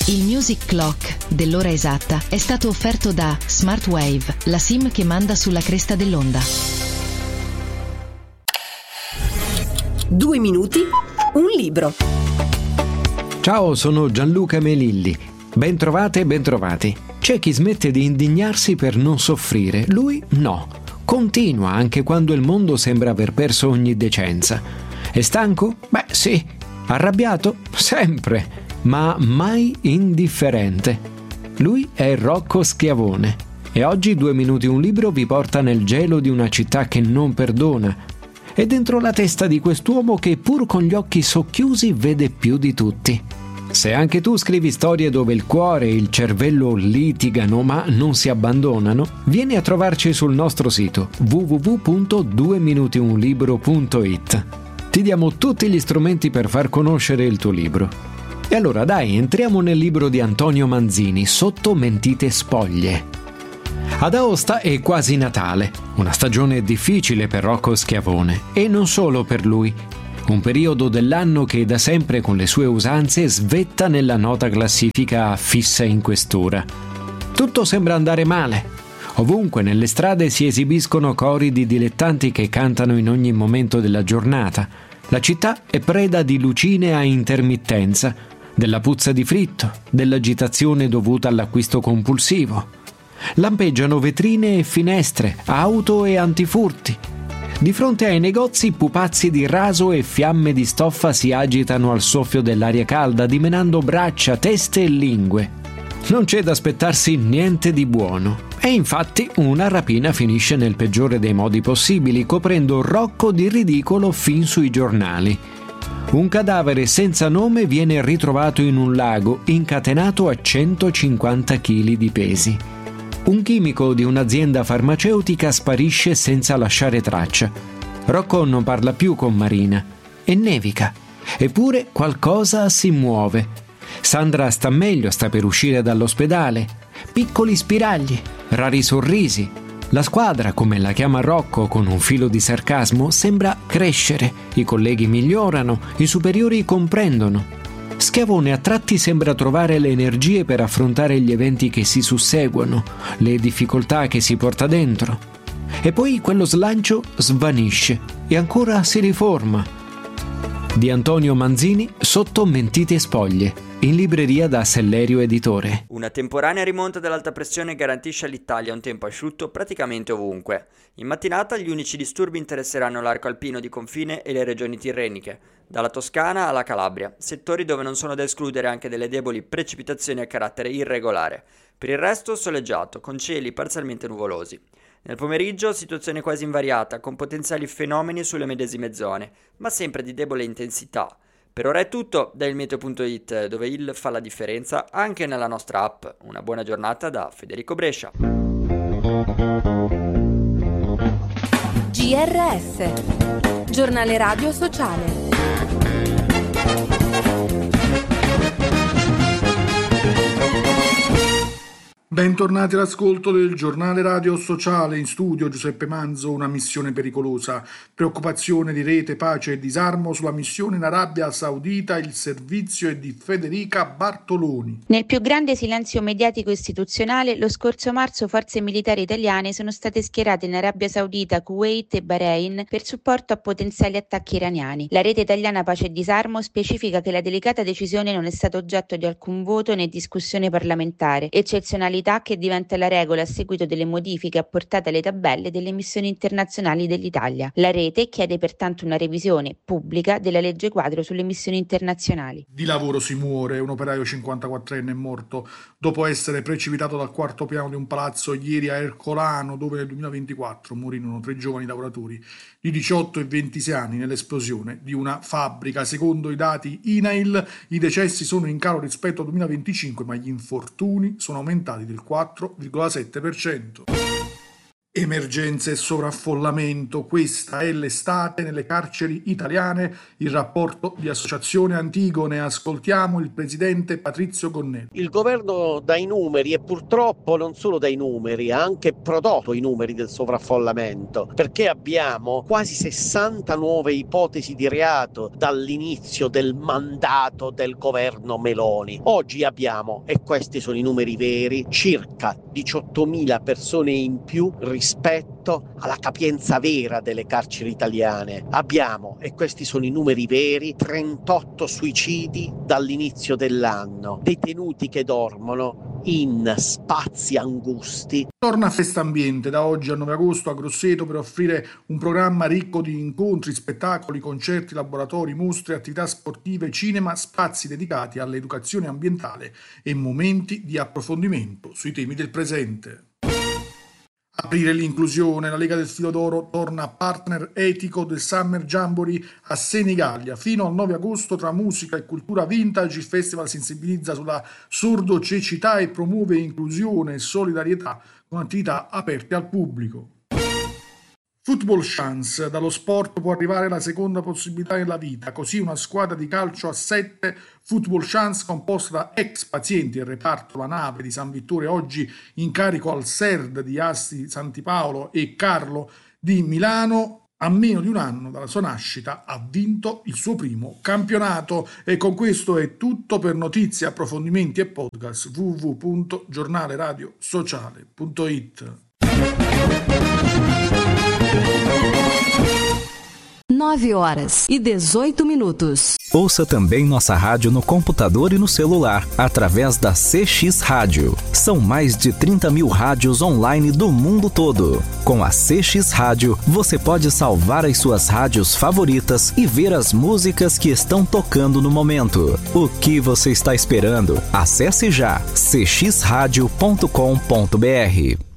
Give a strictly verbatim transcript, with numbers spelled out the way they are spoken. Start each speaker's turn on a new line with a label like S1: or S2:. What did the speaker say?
S1: Il Music Clock dell'ora esatta è stato offerto da Smartwave, la SIM che manda sulla cresta dell'onda.
S2: Due minuti, un libro.
S3: Ciao, sono Gianluca Melilli. Bentrovate e bentrovati. C'è chi smette di indignarsi per non soffrire, lui no. Continua anche quando il mondo sembra aver perso ogni decenza. È stanco? Beh, sì. Arrabbiato? Sempre. Ma mai indifferente. Lui è Rocco Schiavone e oggi Due minuti un libro vi porta nel gelo di una città che non perdona e dentro la testa di quest'uomo che pur con gli occhi socchiusi vede più di tutti. Se anche tu scrivi storie dove il cuore e il cervello litigano ma non si abbandonano, vieni a trovarci sul nostro sito w w w punto due minuti un libro punto i t. Ti diamo tutti gli strumenti per far conoscere il tuo libro. E allora dai, entriamo nel libro di Antonio Manzini, Sotto mentite spoglie. Ad Aosta è quasi Natale, una stagione difficile per Rocco Schiavone, e non solo per lui. Un periodo dell'anno che da sempre con le sue usanze svetta nella nota classifica fissa in questura. Tutto sembra andare male. Ovunque nelle strade si esibiscono cori di dilettanti che cantano in ogni momento della giornata. La città è preda di lucine a intermittenza, della puzza di fritto, dell'agitazione dovuta all'acquisto compulsivo. Lampeggiano vetrine e finestre, auto e antifurti. Di fronte ai negozi pupazzi di raso e fiamme di stoffa si agitano al soffio dell'aria calda, dimenando braccia, teste e lingue. Non c'è da aspettarsi niente di buono. E infatti una rapina finisce nel peggiore dei modi possibili, coprendo Rocco di ridicolo fin sui giornali. Un cadavere senza nome viene ritrovato in un lago, incatenato a centocinquanta chili di pesi. Un chimico di un'azienda farmaceutica sparisce senza lasciare traccia. Rocco non parla più con Marina. E nevica. Eppure qualcosa si muove. Sandra sta meglio, sta per uscire dall'ospedale. Piccoli spiragli, rari sorrisi. La squadra, come la chiama Rocco con un filo di sarcasmo, sembra crescere. I colleghi migliorano, i superiori comprendono. Schiavone a tratti sembra trovare le energie per affrontare gli eventi che si susseguono, le difficoltà che si porta dentro. E poi quello slancio svanisce e ancora si riforma. Di Antonio Manzini, Sotto mentite spoglie, in libreria da Sellerio Editore.
S4: Una temporanea rimonta dell'alta pressione garantisce all'Italia un tempo asciutto praticamente ovunque. In mattinata gli unici disturbi interesseranno l'arco alpino di confine e le regioni tirreniche, dalla Toscana alla Calabria, settori dove non sono da escludere anche delle deboli precipitazioni a carattere irregolare. Per il resto soleggiato, con cieli parzialmente nuvolosi. Nel pomeriggio situazione quasi invariata, con potenziali fenomeni sulle medesime zone, ma sempre di debole intensità. Per ora è tutto da il meteo punto i t, dove il fa la differenza anche nella nostra app. Una buona giornata da Federico Brescia.
S2: G R S, giornale radio sociale.
S5: Bentornati all'ascolto del giornale radio sociale. In studio Giuseppe Manzo. Una missione pericolosa, preoccupazione di rete, pace e disarmo sulla missione in Arabia Saudita. Il servizio è di Federica Bartoloni.
S6: Nel più grande silenzio mediatico istituzionale, lo scorso marzo forze militari italiane sono state schierate in Arabia Saudita, Kuwait e Bahrain per supporto a potenziali attacchi iraniani. La rete italiana Pace e Disarmo specifica che la delicata decisione non è stata oggetto di alcun voto né discussione parlamentare, eccezionalità che diventa la regola a seguito delle modifiche apportate alle tabelle delle missioni internazionali dell'Italia. La rete chiede pertanto una revisione pubblica della legge quadro sulle missioni internazionali.
S5: Di lavoro si muore. Un operaio cinquantaquattrenne è morto dopo essere precipitato dal quarto piano di un palazzo ieri a Ercolano, dove nel duemilaventiquattro morirono tre giovani lavoratori di diciotto e ventisei anni nell'esplosione di una fabbrica. Secondo i dati I N A I L i decessi sono in calo rispetto al duemilaventicinque, ma gli infortuni sono aumentati del quattro virgola sette per cento. Emergenze e sovraffollamento, questa è l'estate nelle carceri italiane, il rapporto di Associazione Antigone. Ascoltiamo il presidente Patrizio Gonnelli.
S7: Il governo dai numeri, e purtroppo non solo dai numeri, ha anche prodotto i numeri del sovraffollamento, perché abbiamo quasi sessanta nuove ipotesi di reato dall'inizio del mandato del governo Meloni. Oggi abbiamo, e questi sono i numeri veri, circa diciottomila persone in più rispetto alla capienza vera delle carceri italiane. Abbiamo, e questi sono i numeri veri, trentotto suicidi dall'inizio dell'anno, detenuti che dormono in spazi angusti.
S5: Torna Festa Ambiente da oggi al nove agosto a Grosseto per offrire un programma ricco di incontri, spettacoli, concerti, laboratori, mostre, attività sportive, cinema, spazi dedicati all'educazione ambientale e momenti di approfondimento sui temi del presente. Aprire l'inclusione, la Lega del Filo d'Oro torna partner etico del Summer Jamboree a Senigallia. Fino al nove agosto, tra musica e cultura vintage, il festival sensibilizza sulla sordocecità e promuove inclusione e solidarietà con attività aperte al pubblico. Football Chance, dallo sport può arrivare la seconda possibilità nella vita, così una squadra di calcio a sette, Football Chance, composta da ex pazienti del reparto La Nave di San Vittore, oggi in carico al S E R D di Asti Santipaolo e Carlo di Milano, a meno di un anno dalla sua nascita ha vinto il suo primo campionato. E con questo è tutto. Per notizie, approfondimenti e podcast w w w punto giornale radio sociale punto it.
S8: nove horas e dezoito minutos.
S9: Ouça também nossa rádio no computador e no celular, através da C X Rádio. São mais de trinta mil rádios online do mundo todo. Com a C X Rádio, você pode salvar as suas rádios favoritas e ver as músicas que estão tocando no momento. O que você está esperando? Acesse já c x radio ponto com ponto b r.